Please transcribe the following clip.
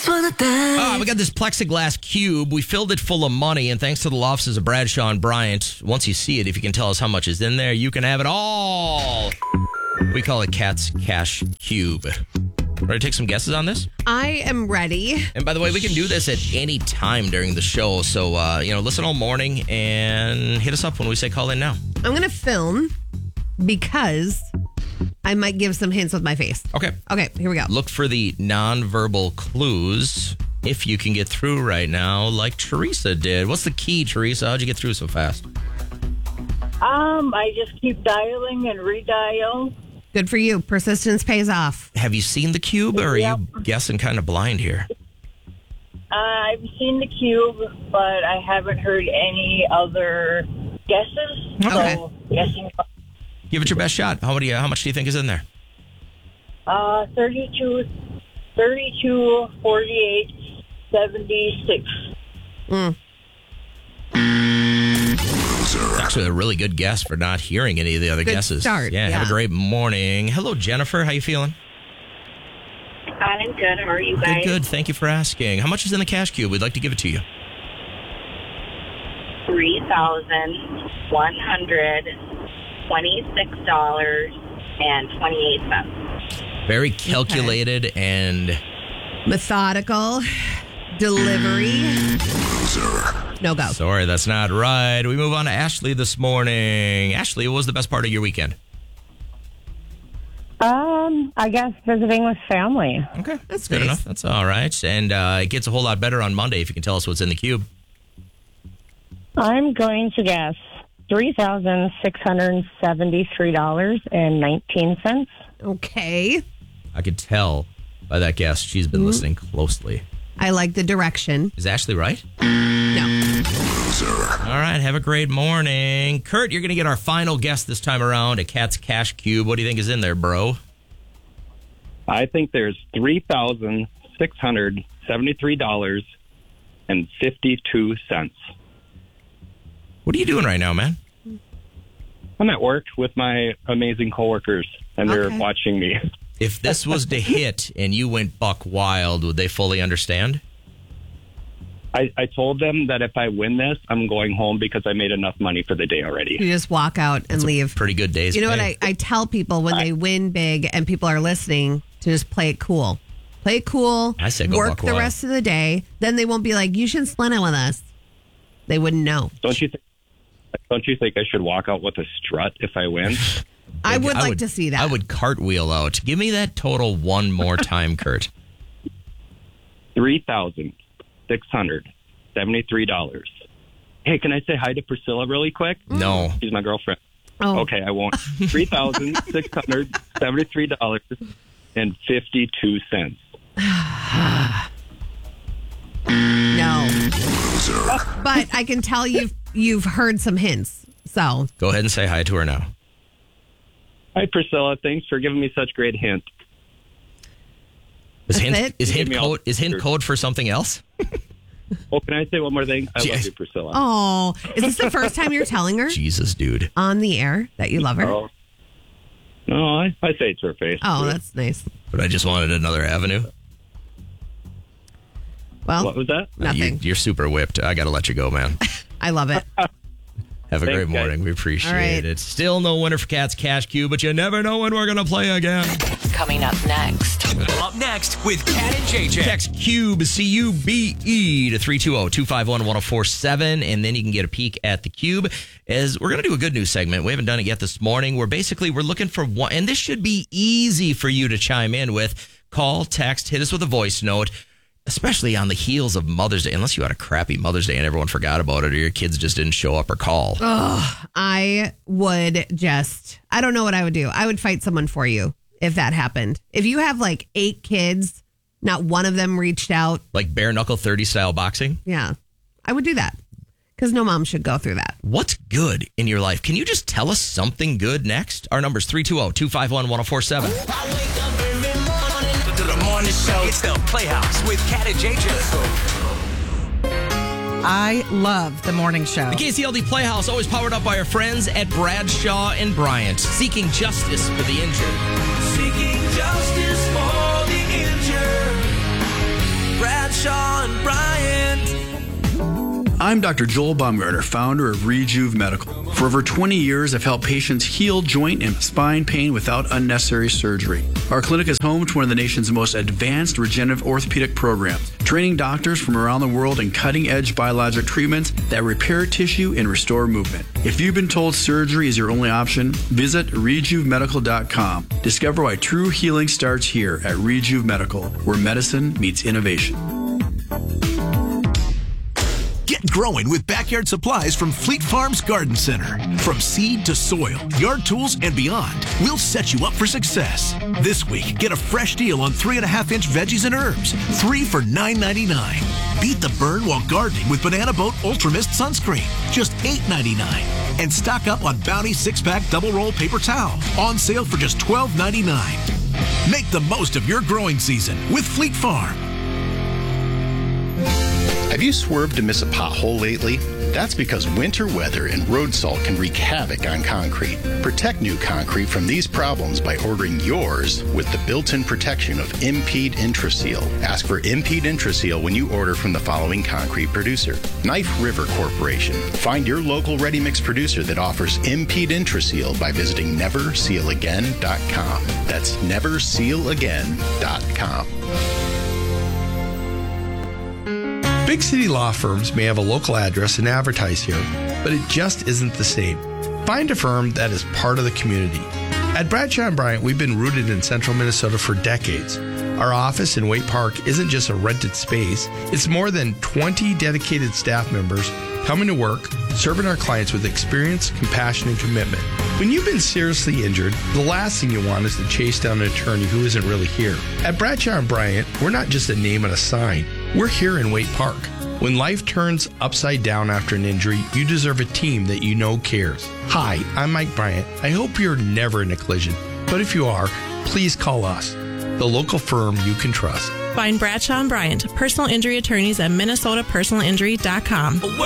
We got this plexiglass cube. We filled it full of money, and thanks to the law offices of Bradshaw and Bryant, once you see it, if you can tell us how much is in there, you can have it all. We call it Cat's Cash Cube. Ready to take some guesses on this? I am ready. And by the way, we can do this at any time during the show. So, listen all morning and hit us up when we say call in now. I'm going to film because I might give some hints with my face. Okay. Okay, here we go. Look for the nonverbal clues if you can get through right now, like Teresa did. What's the key, Teresa? How'd you get through so fast? I just keep dialing and redial. Good for you. Persistence pays off. Have you seen the cube, or are you guessing kind of blind here? I've seen the cube, but I haven't heard any other guesses. Okay. So guessing. Give it your best shot. How much do you think is in there? 32, 48, 76. Actually, a really good guess for not hearing any of the other Good guesses. start, Yeah, have a great morning. Hello, Jennifer. How you feeling? I'm good. How are you guys? Good. Thank you for asking. How much is in the cash cube? We'd like to give it to you. $3,126.28. Very calculated and Methodical. Delivery. No go. sorry, that's not right. We move on to Ashley this morning. Ashley, what was the best part of your weekend? I guess visiting with family. Okay, That's good nice. enough. That's all right. And it gets a whole lot better on Monday if you can tell us what's in the cube. I'm going to guess $3,673.19. Okay. I could tell by that guess she's been listening closely. I like the direction. Is Ashley right? No. All right, have a great morning. Kurt, you're going to get our final guess this time around, a Cat's Cash Cube. What do you think is in there, bro? I think there's $3,673.52. What are you doing right now, man? I'm at work with my amazing coworkers, and they're Okay. watching me. If this was to hit and you went buck wild, would they fully understand? I told them that if I win this, I'm going home because I made enough money for the day already. You just walk out and leave. Pretty good days. You know what pay. I tell people when they win big and people are listening to just play it cool. Play it cool. I say go work buck the wild. rest of the day. Then they won't be like, you should split it with us. They wouldn't know. Don't you think I should walk out with a strut if I win? I would like to see that. I would cartwheel out. Give me that total one more time, Kurt. $3,673. Hey, can I say hi to Priscilla really quick? No. She's my girlfriend. Oh. Okay, I won't. $3,673.52. No. But I can tell you've heard some hints. So Go ahead and say hi to her now. Hi, Priscilla. Thanks for giving me such great hints. Is That's hint, it? is hint Give me all- code is hint code for something else? Oh, can I say one more thing? I love Yes. you, Priscilla. Oh, is this the first time you're telling her Jesus, dude. on the air that you love her? Oh. No, I say it to her face. Oh, that's nice. But I just wanted another avenue. Well, What was that? nothing. You're super whipped. I got to let you go, man. I love it. Have a Thanks, great morning. guys. We appreciate All right. it. Still no winner for Cat's Cash Cube, but you never know when we're going to play again. Coming up next. Up next with Cat and JJ. Text CUBE, C-U-B-E, to 320-251-1047, and then you can get a peek at the Cube. As we're going to do a good news segment. We haven't done it yet this morning. We're looking for one, and this should be easy for you to chime in with. Call, text, hit us with a voice note, especially on the heels of Mother's Day, unless you had a crappy Mother's Day and everyone forgot about it or your kids just didn't show up or call. I don't know what I would do. I would fight someone for you if that happened. If you have like 8 kids, not one of them reached out. Like bare knuckle 30 style boxing. Yeah, I would do that because no mom should go through that. What's good in your life? Can you just tell us something good next? Our number's 320-251-1047. The morning show. It's the Playhouse with Cat and JJ. I love the morning show. The KCLD Playhouse, always powered up by our friends at Bradshaw and Bryant, seeking justice for the injured. Seeking justice for the injured. I'm Dr. Joel Baumgartner, founder of Rejuve Medical. For over 20 years, I've helped patients heal joint and spine pain without unnecessary surgery. Our clinic is home to one of the nation's most advanced regenerative orthopedic programs, training doctors from around the world in cutting-edge biologic treatments that repair tissue and restore movement. If you've been told surgery is your only option, visit RejuveMedical.com. Discover why true healing starts here at Rejuve Medical, where medicine meets innovation. Get growing with backyard supplies from Fleet Farms Garden Center. From seed to soil, yard tools, and beyond, we'll set you up for success. This week, get a fresh deal on 3.5-inch veggies and herbs, 3 for $9.99. Beat the burn while gardening with Banana Boat Ultra Mist Sunscreen, just $8.99. And stock up on Bounty 6-pack double roll paper towel, on sale for just $12.99. Make the most of your growing season with Fleet Farm. Have you swerved to miss a pothole lately? That's because winter weather and road salt can wreak havoc on concrete. Protect new concrete from these problems by ordering yours with the built-in protection of Impede Intraseal. Ask for Impede Intraseal when you order from the following concrete producer: Knife River Corporation. Find your local ready-mix producer that offers Impede Intraseal by visiting NeverSealAgain.com. That's NeverSealAgain.com. Big city law firms may have a local address and advertise here, but it just isn't the same. Find a firm that is part of the community. At Bradshaw & Bryant, we've been rooted in central Minnesota for decades. Our office in Waite Park isn't just a rented space. It's more than 20 dedicated staff members coming to work, serving our clients with experience, compassion, and commitment. When you've been seriously injured, the last thing you want is to chase down an attorney who isn't really here. At Bradshaw & Bryant, we're not just a name on a sign. We're here in Waite Park. When life turns upside down after an injury, you deserve a team that you know cares. Hi, I'm Mike Bryant. I hope you're never in a collision, but if you are, please call us, the local firm you can trust. Find Bradshaw & Bryant, personal injury attorneys at MinnesotaPersonalInjury.com.